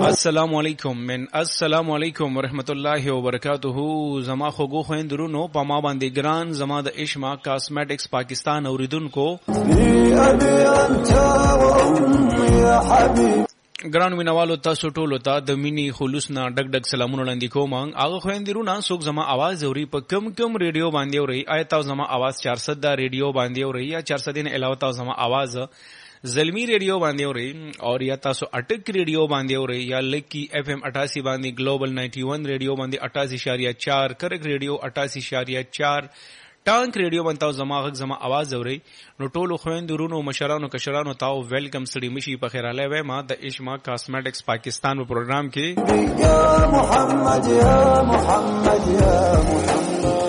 السلام علیکم ورحمت الله وبرکاتہ. زما خوږو خويندرونو په ما باندې ګران زما د اشما کاسمیټکس پاکستان اوریدونکو ګران مینوالو تاسو ټولو ته د مینی خلوص نه ډک ډک سلامونه وړاندې کوم. هغه خويندرونو څوک زما आवाज اوري په کم ریډیو باندې اوري آیا تاسو زما आवाज 400 دا ریډیو باندې اوري یا 400 نه علاوه تاسو زما आवाज زلمی ریڈیو باندې اوري اور یا تاسو اٹک ریڈیو باندې اوري یا لکی اف ام 88 باندې گلوبل 91 ریڈیو باندې 88.4 کرک ریڈیو 88.4 ټانک ریډیو باندې تاسو زما आवाज اوري. نو ټولو خويندرونو مشرانو کشرانو تاسو ویلکم سړي مشي په خیر اله وای ما د اشما کاسمیټکس پاکستان په پروګرام کې یا محمد یا محمد یا محمد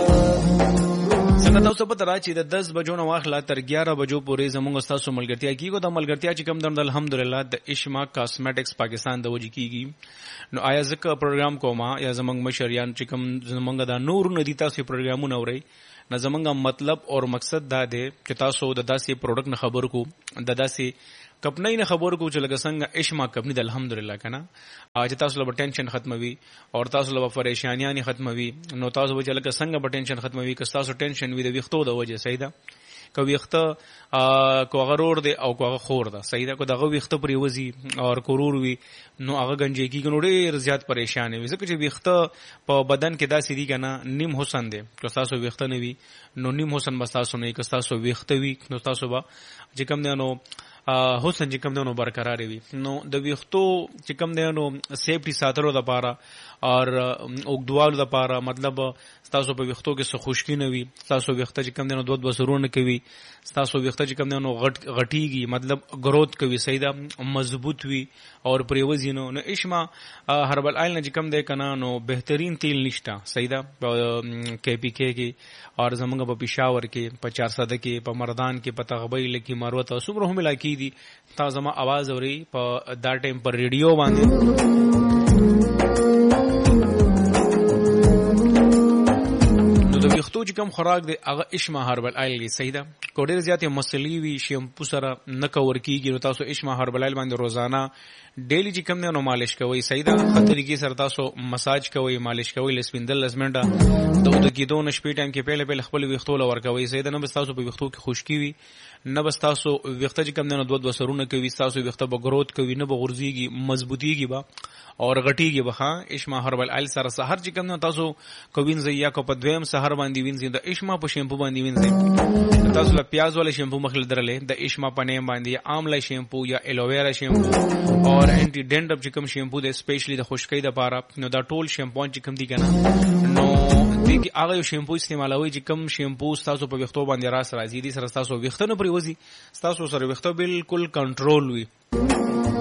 څنګه تاسو په ترا چې د 10 بجو نو واخلا تر 11 بجو پورې زموږ تاسو ملګرتیا کیږي. د ملګرتیا چې کوم د الحمدلله د اشما کاسمیټکس پاکستان د وجې کیږي. نو آیا ځکه پروګرام کوما یا زموږ مشریان چې کوم زموږ د نور ندی تاسو پروګرامونه اوري نه زمونږ مطلب اور مقصد دا دی چې تاسو د داسې پروډکټ نه خبر کو د داسې کمپنۍ نه خبر کو چې لکه څنګه اشما کمپنۍ د الحمدلله کنه چې تاسو له ټینشن ختموي او تاسو له پریشانیاں ختموي. نو تاسو به لکه څنګه به ټینشن ختموي که تاسو ټینشن وي د ویختو د وجه صحیح ده کو ویخته کو غرور دی او کو خور ده صحیح ده کو دغه ویخته پرې وزي او کورور وي نو هغه گنجي کیږي نو ډېر زیات پریشان وي ځکه چې ویخته په بدن کې داسې دي کنه نیم حسن دی که تاسو ویخته نه وي نو نیم حسن بس تاسو نه که تاسو ویخته وي نو تاسو به چې کوم دی نو حسن چې کوم دی نو برقرار وي. نو د ویختو چې کوم دی نو سیفټي ساتلو لپاره اور اوګدوالو لپاره مطلب تاسو په ویختو کې څه خشکی نه وي تاسو ویخته چې کوم دی نو دوت بسرونه کوي تاسو ویخته چې کوم دی نو غټیږي مطلب گروث کوي صحیح ده مضبوط وي اور پریوزي نو اشما هربل آیل نه چې کوم دی کنه نو بهترین تیل نشته صحیح ده کې پی کې اور زمونږ په پېښور کې په 400 کې په مردان کې په تغبیل کې مروت او صبر هم ملاکی دي تاسو زما आवाज اوري په دا ټیم پر ریډیو باندې. ویختو چې کوم خوراک دی هغه اشما هربل آیل صحیح ده کو ډېر زیاتې مسلې وي شیمپو سره نه کور کیږي نو تاسو اشما هربل آیل باندې روزانه ډیلی چې کوم نه مالش کوي صحیح ده خطرې کې سره تاسو مساج کوي مالش کوي لسپیندل لسمنټه د کېدو نشپې ټایم کې پهله خپل ویختو لور کوي صحیح ده نه بس تاسو په ویختو کې خشکی وي نه بس تاسو ویخته چې کوم نه دوت وسرونه کوي تاسو ویخته به گروث کوي نه به غورځيږي مضبوطيږي با اور غټيږي به اشما هربل آیل سره سحر چې کوم نه تاسو کوین زیا کو په دویم سحر باندې وینځي د اشما په شیمپو باندې وینځي تاسو له پیاز ولا شیمپو مخل درلې د اشما په نیم باندې آمله شیمپو یا الوویرا شیمپو اور انټي ډینډرف چې کوم شیمپو د سپیشلی د خشکۍ لپاره نو دا ټول شیمپو چې کوم دي کنه نو دغه هغه شیمپو استعمالوي چې کوم شیمپو تاسو په ویختو باندې راس راځي دي سره تاسو ویختو نه پریوزي تاسو سره ویختو بالکل کنټرول وي.